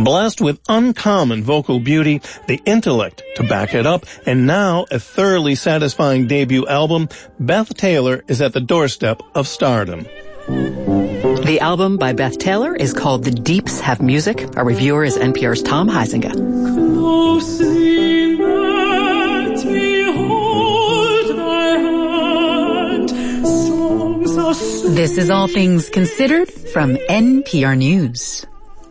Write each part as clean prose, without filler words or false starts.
Blessed with uncommon vocal beauty, the intellect to back it up, and now a thoroughly satisfying debut album, Beth Taylor is at the doorstep of stardom. The album by Beth Taylor is called The Deeps Have Music. Our reviewer is NPR's Tom Heisinger. Closely let me hold thy hand. Songs are sweet. This is All Things Considered from NPR News.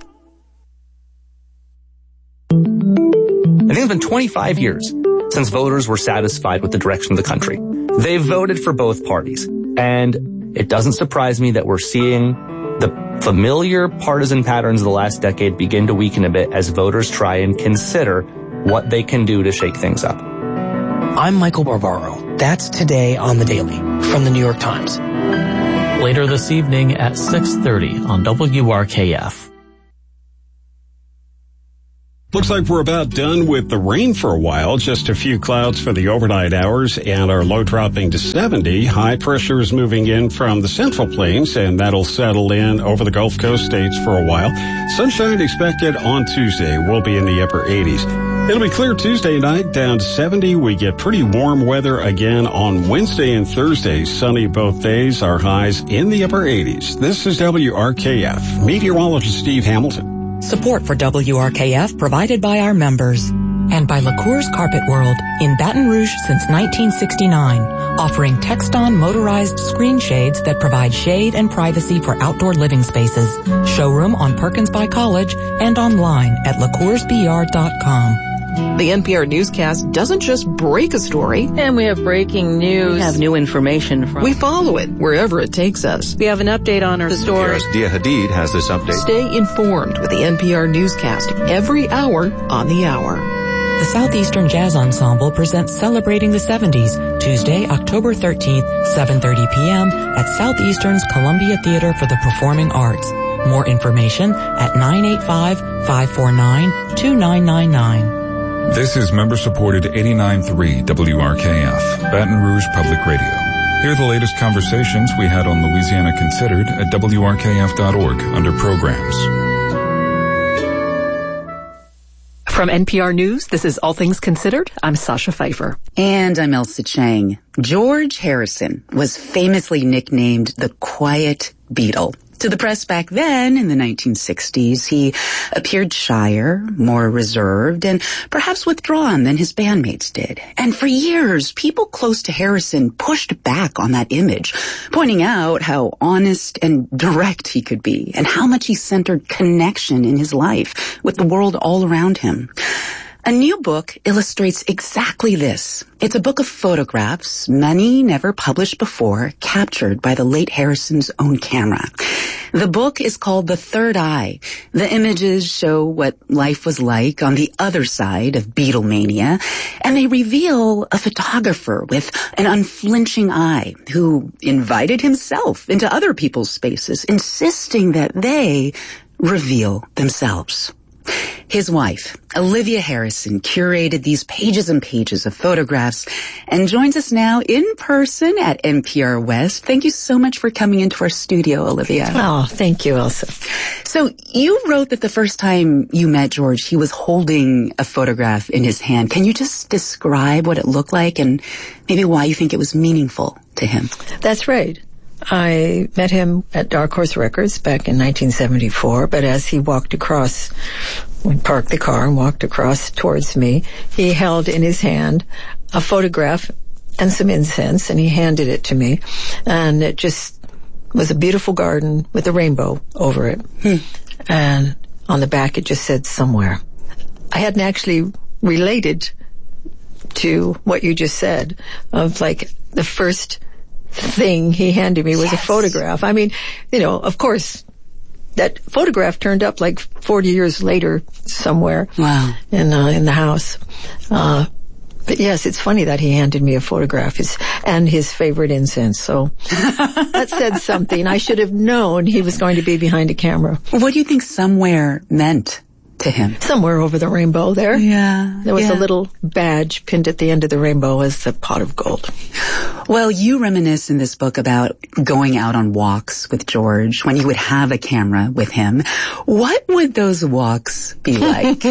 I think it's been 25 years since voters were satisfied with the direction of the country. They've voted for both parties, and it doesn't surprise me that we're seeing the familiar partisan patterns of the last decade begin to weaken a bit as voters try and consider what they can do to shake things up. I'm Michael Barbaro. That's Today on the Daily from the New York Times. Later this evening at 6:30 on WRKF. Looks like we're about done with the rain for a while. Just a few clouds for the overnight hours and our low dropping to 70. High pressure is moving in from the Central Plains, and that'll settle in over the Gulf Coast states for a while. Sunshine expected on Tuesday. We'll be in the upper 80s. It'll be clear Tuesday night, down to 70. We get pretty warm weather again on Wednesday and Thursday. Sunny both days. Our highs in the upper 80s. This is WRKF. Meteorologist Steve Hamilton. Support for WRKF provided by our members and by LaCour's Carpet World in Baton Rouge since 1969, offering Texton motorized screen shades that provide shade and privacy for outdoor living spaces. Showroom on Perkins by College and online at LaCoursBR.com. The NPR newscast doesn't just break a story. And we have breaking news. We have new information from... We follow it wherever it takes us. We have an update on our story. NPR's Dia Hadid has this update. Stay informed with the NPR newscast every hour on the hour. The Southeastern Jazz Ensemble presents Celebrating the 70s, Tuesday, October 13th, 7:30 p.m. at Southeastern's Columbia Theater for the Performing Arts. More information at 985-549-2999. This is member-supported 89.3 WRKF, Baton Rouge Public Radio. Hear the latest conversations we had on Louisiana Considered at WRKF.org under Programs. From NPR News, this is All Things Considered. I'm Sasha Pfeiffer. And I'm Elsa Chang. George Harrison was famously nicknamed the Quiet Beatle. To the press back then, in the 1960s, he appeared shyer, more reserved, and perhaps withdrawn than his bandmates did. And for years, people close to Harrison pushed back on that image, pointing out how honest and direct he could be, and how much he centered connection in his life with the world all around him. A new book illustrates exactly this. It's a book of photographs, many never published before, captured by the late Harrison's own camera. The book is called The Third Eye. The images show what life was like on the other side of Beatlemania, and they reveal a photographer with an unflinching eye who invited himself into other people's spaces, insisting that they reveal themselves. His wife, Olivia Harrison, curated these pages and pages of photographs and joins us now in person at NPR West. Thank you so much for coming into our studio, Olivia. Oh, thank you, Elsa. So you wrote that the first time you met George, he was holding a photograph in his hand. Can you just describe what it looked like and maybe why you think it was meaningful to him? That's right. I met him at Dark Horse Records back in 1974, but as he walked across, we parked the car and walked across towards me, he held in his hand a photograph and some incense, and he handed it to me, and it just was a beautiful garden with a rainbow over it. And on the back it just said Somewhere. I hadn't actually related to what you just said, of like the first thing he handed me was a photograph. I mean, you know, of course, that photograph turned up like 40 years later somewhere. Wow. In the house. But yes, it's funny that he handed me a photograph and his favorite incense. So that said something. I should have known he was going to be behind a camera. What do you think Somewhere meant to him? Somewhere over the rainbow there. Yeah. There was a little badge pinned at the end of the rainbow as the pot of gold. Well, you reminisce in this book about going out on walks with George when you would have a camera with him. What would those walks be like?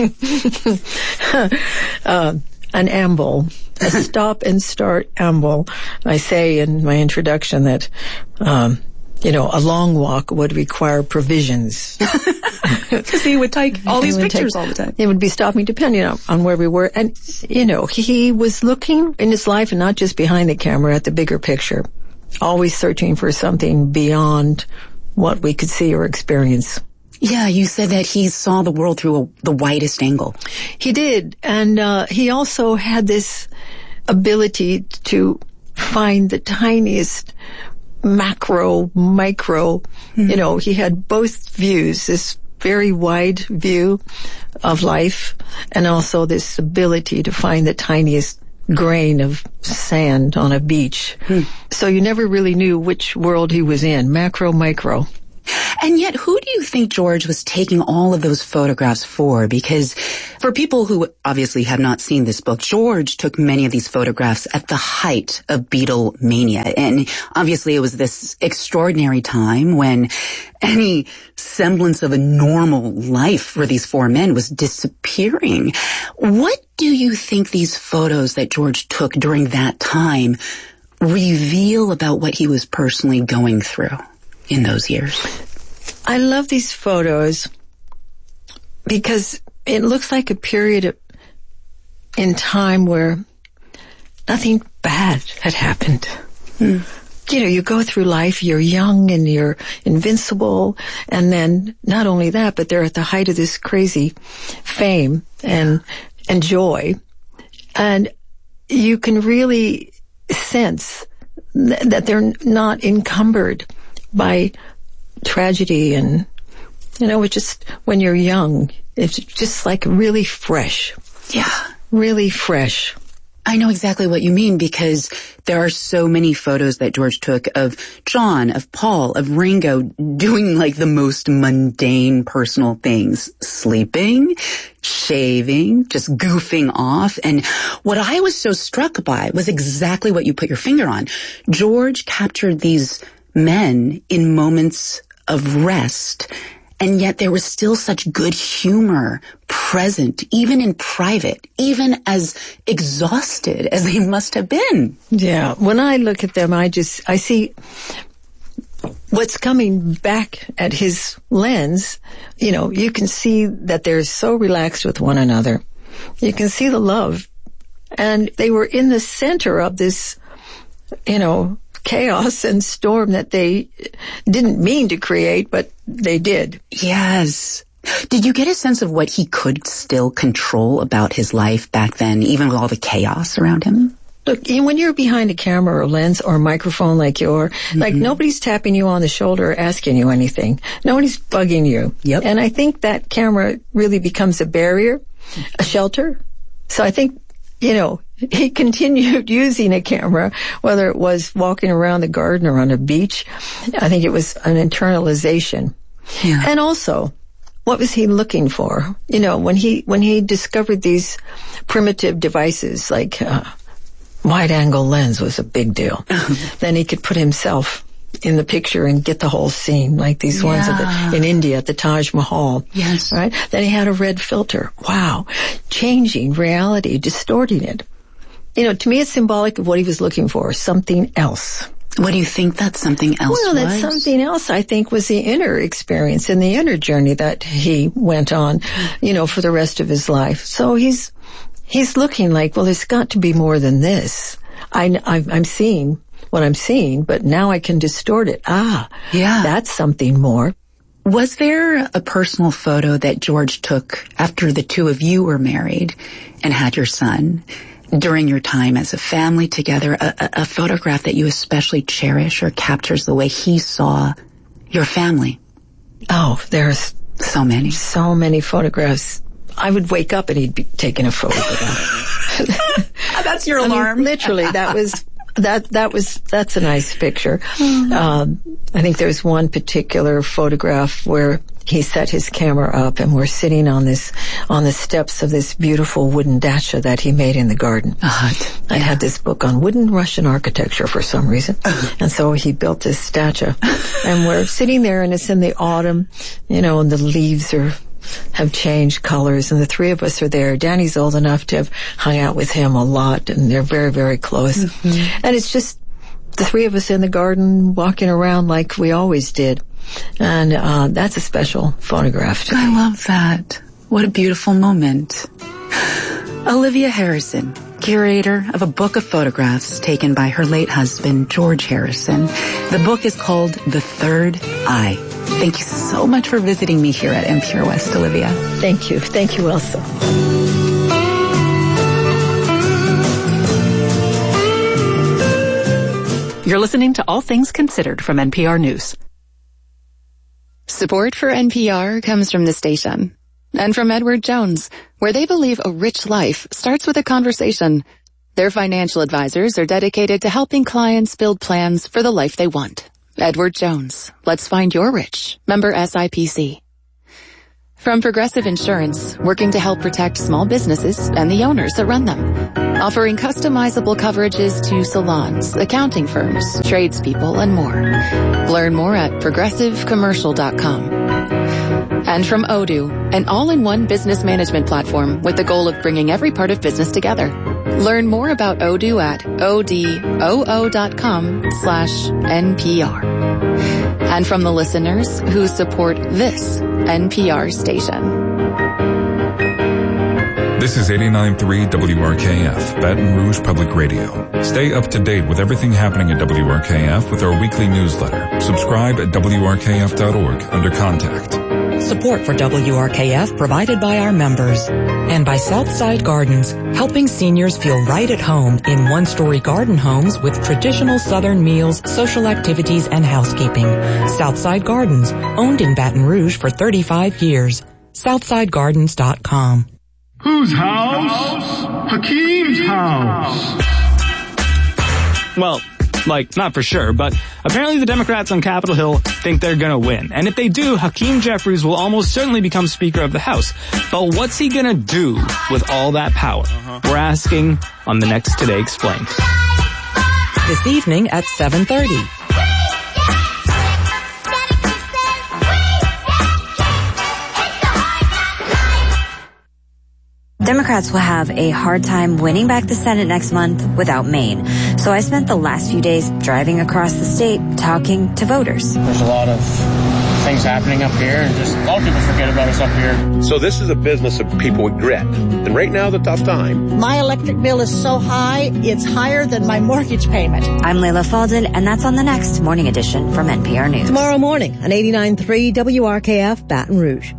An amble, a stop and start amble. I say in my introduction that, a long walk would require provisions. Because he would take all these pictures all the time. He would be stopping depending on where we were. And, he was looking in his life and not just behind the camera at the bigger picture, always searching for something beyond what we could see or experience. Yeah, you said that he saw the world through the widest angle. He did. And he also had this ability to find the tiniest macro, micro. He had both views, this very wide view of life and also this ability to find the tiniest grain of sand on a beach. So you never really knew which world he was in, macro, micro. And yet, who do you think George was taking all of those photographs for? Because for people who obviously have not seen this book, George took many of these photographs at the height of Beatlemania. And obviously it was this extraordinary time when any semblance of a normal life for these four men was disappearing. What do you think these photos that George took during that time reveal about what he was personally going through in those years? I love these photos because it looks like a period in time where nothing bad had happened. You go through life, you're young and you're invincible, and then not only that, but they're at the height of this crazy fame and joy, and you can really sense that they're not encumbered by tragedy, and it's just when you're young, it's just like really fresh. Yeah. Really fresh. I know exactly what you mean because there are so many photos that George took of John, of Paul, of Ringo doing like the most mundane personal things. Sleeping, shaving, just goofing off. And what I was so struck by was exactly what you put your finger on. George captured these men in moments of rest, and yet there was still such good humor present, even in private, even as exhausted as they must have been. Yeah, when I look at them, I see what's coming back at his lens. You can see that they're so relaxed with one another. You can see the love, and they were in the center of this, chaos and storm that they didn't mean to create, but they did. Yes. Did you get a sense of what he could still control about his life back then, even with all the chaos around him? Look, when you're behind a camera or a lens or a microphone like nobody's tapping you on the shoulder or asking you anything. Nobody's bugging you. Yep. And I think that camera really becomes a barrier, a shelter. So I think, he continued using a camera, whether it was walking around the garden or on a beach. I think it was an internalization. Yeah. And also, what was he looking for? When he discovered these primitive devices like wide-angle lens was a big deal. Then he could put himself in the picture and get the whole scene, like these ones in India at the Taj Mahal. Yes. Right? Then he had a red filter. Wow. Changing reality, distorting it. To me it's symbolic of what he was looking for, something else. What do you think that something else was? Well, that something else, I think, was the inner experience and the inner journey that he went on, for the rest of his life. So he's looking like, well, there's got to be more than this. I'm seeing what I'm seeing, but now I can distort it. That's something more. Was there a personal photo that George took after the two of you were married and had your son, during your time as a family together, a photograph that you especially cherish or captures the way he saw your family? Oh, there's so many. So many photographs. I would wake up and he'd be taking a photograph. That's your alarm. Literally, that's a nice picture. I think there's one particular photograph where he set his camera up, and we're sitting on the steps of this beautiful wooden dacha that he made in the garden. I had this book on wooden Russian architecture for some reason, and so he built this dacha, and we're sitting there, and it's in the autumn, and the leaves have changed colors, and the three of us are there. Danny's old enough to have hung out with him a lot, and they're very, very close. And it's just the three of us in the garden walking around like we always did. And that's a special photograph to me. I love that. What a beautiful moment. Olivia Harrison, curator of a book of photographs taken by her late husband, George Harrison. The book is called The Third Eye. Thank you so much for visiting me here at NPR West, Olivia. Thank you. Thank you, Elsa. You're listening to All Things Considered from NPR News. Support for NPR comes from the station and from Edward Jones, where they believe a rich life starts with a conversation. Their financial advisors are dedicated to helping clients build plans for the life they want. Edward Jones. Let's find your rich. Member SIPC. From Progressive Insurance, working to help protect small businesses and the owners that run them. Offering customizable coverages to salons, accounting firms, tradespeople, and more. Learn more at progressivecommercial.com. And from Odoo, an all-in-one business management platform with the goal of bringing every part of business together. Learn more about Odoo at odoo.com/NPR. And from the listeners who support this NPR station. This is 89.3 WRKF, Baton Rouge Public Radio. Stay up to date with everything happening at WRKF with our weekly newsletter. Subscribe at WRKF.org under Contact. Support for WRKF provided by our members and by Southside Gardens, helping seniors feel right at home in one-story garden homes with traditional Southern meals, social activities, and housekeeping. Southside Gardens, owned in Baton Rouge for 35 years. SouthsideGardens.com. Whose house? Hakeem's house. Well, not for sure, but apparently the Democrats on Capitol Hill think they're gonna win. And if they do, Hakeem Jeffries will almost certainly become Speaker of the House. But what's he gonna do with all that power? We're asking on the next Today Explained. This evening at 7:30. Democrats will have a hard time winning back the Senate next month without Maine. So I spent the last few days driving across the state talking to voters. There's a lot of things happening up here, and just a lot of people forget about us up here. So this is a business of people with grit. And right now, the tough time. My electric bill is so high, it's higher than my mortgage payment. I'm Layla Falden, and that's on the next Morning Edition from NPR News. Tomorrow morning on 89.3 WRKF Baton Rouge.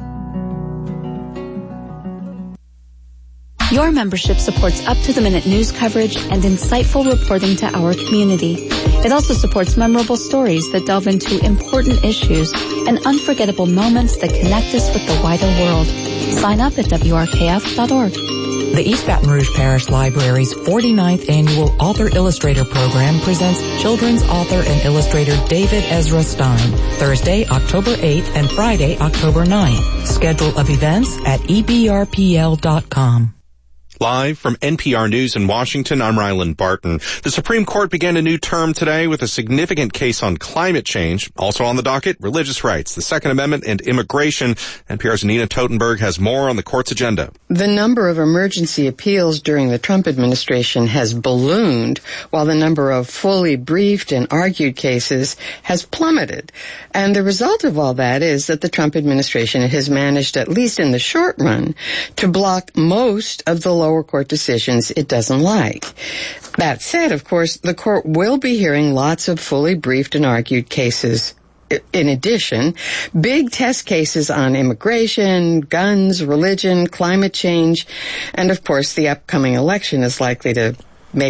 Your membership supports up-to-the-minute news coverage and insightful reporting to our community. It also supports memorable stories that delve into important issues and unforgettable moments that connect us with the wider world. Sign up at WRKF.org. The East Baton Rouge Parish Library's 49th Annual Author-Illustrator Program presents children's author and illustrator David Ezra Stein, Thursday, October 8th and Friday, October 9th. Schedule of events at ebrpl.com. Live from NPR News in Washington, I'm Ryland Barton. The Supreme Court began a new term today with a significant case on climate change. Also on the docket, religious rights, the Second Amendment, and immigration. NPR's Nina Totenberg has more on the court's agenda. The number of emergency appeals during the Trump administration has ballooned, while the number of fully briefed and argued cases has plummeted. And the result of all that is that the Trump administration has managed, at least in the short run, to block most of the lower court decisions it doesn't like. That said, of course, the court will be hearing lots of fully briefed and argued cases. In addition, big test cases on immigration, guns, religion, climate change, and of course the upcoming election is likely to make a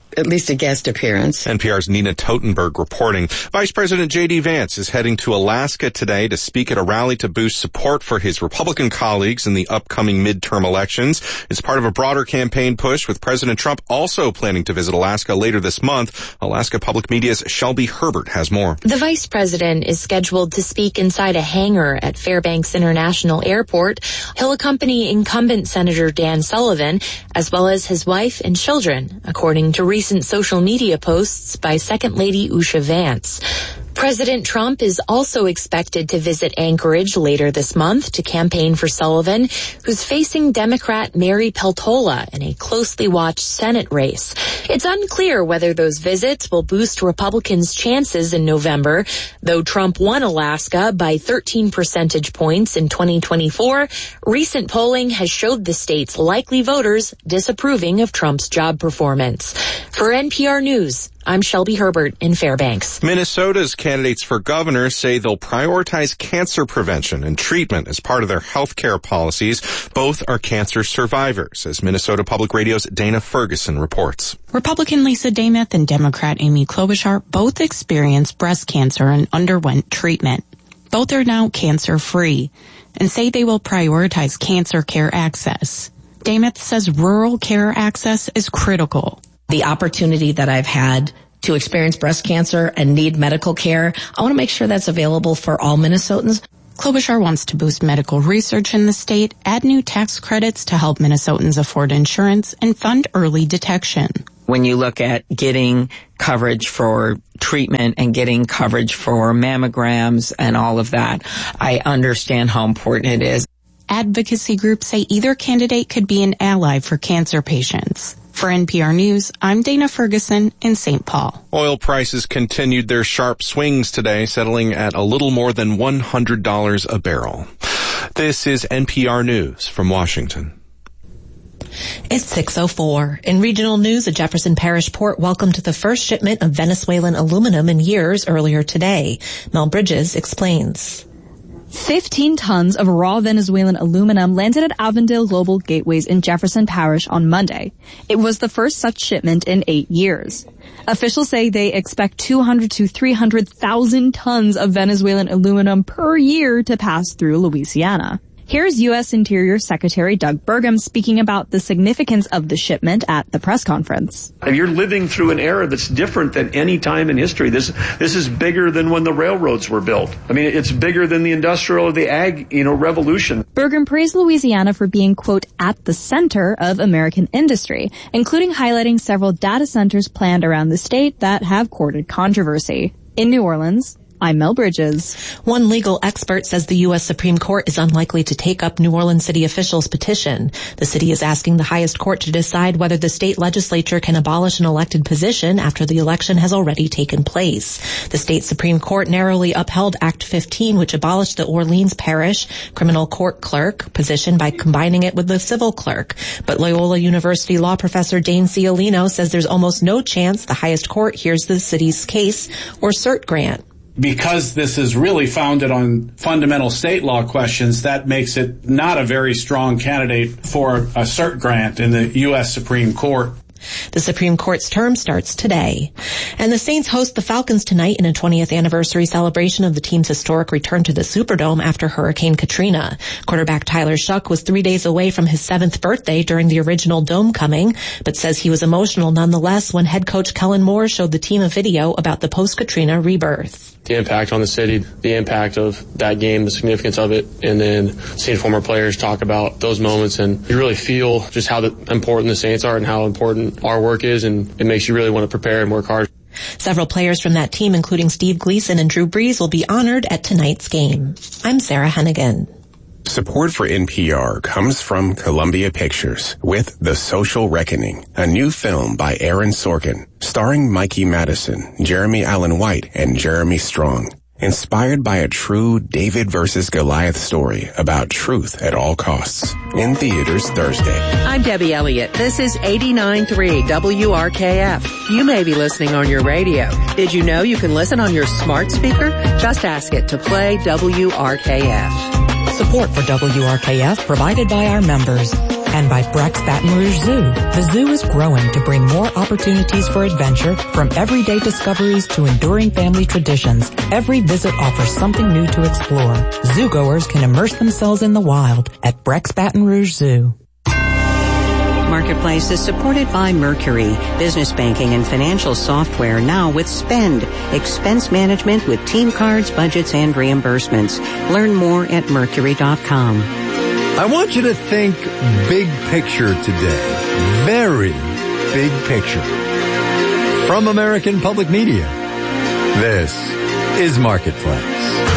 at least a guest appearance. NPR's Nina Totenberg reporting. Vice President J.D. Vance is heading to Alaska today to speak at a rally to boost support for his Republican colleagues in the upcoming midterm elections. It's part of a broader campaign push, with President Trump also planning to visit Alaska later this month. Alaska Public Media's Shelby Herbert has more. The vice president is scheduled to speak inside a hangar at Fairbanks International Airport. He'll accompany incumbent Senator Dan Sullivan, as well as his wife and children, according to recent social media posts by Second Lady Usha Vance. President Trump is also expected to visit Anchorage later this month to campaign for Sullivan, who's facing Democrat Mary Peltola in a closely watched Senate race. It's unclear whether those visits will boost Republicans' chances in November. Though Trump won Alaska by 13 percentage points in 2024, recent polling has showed the state's likely voters disapproving of Trump's job performance. For NPR News, I'm Shelby Herbert in Fairbanks. Minnesota's candidates for governor say they'll prioritize cancer prevention and treatment as part of their health care policies. Both are cancer survivors, as Minnesota Public Radio's Dana Ferguson reports. Republican Lisa Demuth and Democrat Amy Klobuchar both experienced breast cancer and underwent treatment. Both are now cancer-free and say they will prioritize cancer care access. Demuth says rural care access is critical. The opportunity that I've had to experience breast cancer and need medical care, I want to make sure that's available for all Minnesotans. Klobuchar wants to boost medical research in the state, add new tax credits to help Minnesotans afford insurance, and fund early detection. When you look at getting coverage for treatment and getting coverage for mammograms and all of that, I understand how important it is. Advocacy groups say either candidate could be an ally for cancer patients. For NPR News, I'm Dana Ferguson in St. Paul. Oil prices continued their sharp swings today, settling at a little more than $100 a barrel. This is NPR News from Washington. It's 6:04. In regional news, a Jefferson Parish port welcomed the first shipment of Venezuelan aluminum in years earlier today. Mel Bridges explains. 15 tons of raw Venezuelan aluminum landed at Avondale Global Gateways in Jefferson Parish on Monday. It was the first such shipment in 8 years. Officials say they expect 200 to 300,000 tons of Venezuelan aluminum per year to pass through Louisiana. Here's U.S. Interior Secretary Doug Burgum speaking about the significance of the shipment at the press conference. You're living through an era that's different than any time in history. This is bigger than when the railroads were built. I mean, it's bigger than the industrial or the ag, revolution. Burgum praised Louisiana for being, quote, at the center of American industry, including highlighting several data centers planned around the state that have courted controversy. In New Orleans, I'm Mel Bridges. One legal expert says the U.S. Supreme Court is unlikely to take up New Orleans city officials' petition. The city is asking the highest court to decide whether the state legislature can abolish an elected position after the election has already taken place. The state Supreme Court narrowly upheld Act 15, which abolished the Orleans Parish criminal court clerk position by combining it with the civil clerk. But Loyola University law professor Dane Ciolino says there's almost no chance the highest court hears the city's case or cert grant. Because this is really founded on fundamental state law questions, that makes it not a very strong candidate for a cert grant in the U.S. Supreme Court. The Supreme Court's term starts today. And the Saints host the Falcons tonight in a 20th anniversary celebration of the team's historic return to the Superdome after Hurricane Katrina. Quarterback Tyler Shuck was 3 days away from his 7th birthday during the original dome coming, but says he was emotional nonetheless when head coach Kellen Moore showed the team a video about the post-Katrina rebirth. The impact on the city, the impact of that game, the significance of it, and then seeing former players talk about those moments, and you really feel just how important the Saints are and how important our work is, and it makes you really want to prepare and work hard. Several players from that team, including Steve Gleason and Drew Brees, will be honored at tonight's game. I'm Sarah Hennigan. Support for NPR comes from Columbia Pictures with The Social Reckoning, a new film by Aaron Sorkin, starring Mikey Madison, Jeremy Allen White, and Jeremy Strong. Inspired by a true David versus Goliath story about truth at all costs. In theaters Thursday. I'm Debbie Elliott. This is 89.3 WRKF. You may be listening on your radio. Did you know you can listen on your smart speaker? Just ask it to play WRKF. Support for WRKF provided by our members. And by Brex Baton Rouge Zoo. The zoo is growing to bring more opportunities for adventure, from everyday discoveries to enduring family traditions. Every visit offers something new to explore. Zoogoers can immerse themselves in the wild at Brex Baton Rouge Zoo. Marketplace is supported by Mercury, business banking and financial software, now with Spend, expense management with team cards, budgets, and reimbursements. Learn more at Mercury.com. I want you to think big picture today. Very big picture. From American Public Media, this is Marketplace.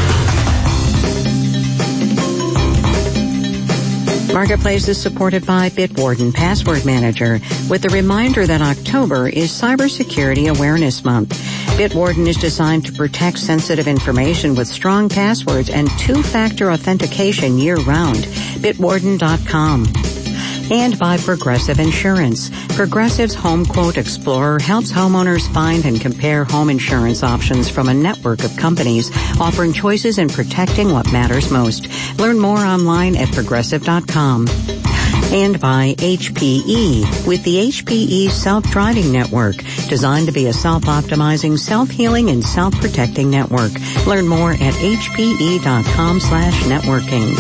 Marketplace is supported by Bitwarden Password Manager, with the reminder that October is Cybersecurity Awareness Month. Bitwarden is designed to protect sensitive information with strong passwords and two-factor authentication year-round. Bitwarden.com. And by Progressive Insurance. Progressive's Home Quote Explorer helps homeowners find and compare home insurance options from a network of companies, offering choices and protecting what matters most. Learn more online at Progressive.com. And by HPE, with the HPE Self-Driving Network, designed to be a self-optimizing, self-healing, and self-protecting network. Learn more at hpe.com/networking.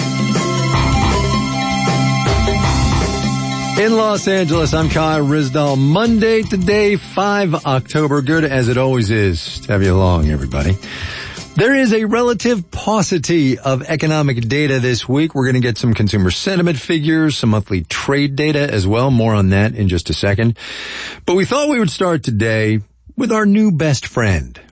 In Los Angeles, I'm Kyle Rizdal. Monday today, 5 October. Good as it always is to have you along, everybody. There is a relative paucity of economic data this week. We're going to get some consumer sentiment figures, some monthly trade data as well. More on that in just a second. But we thought we would start today with our new best friend.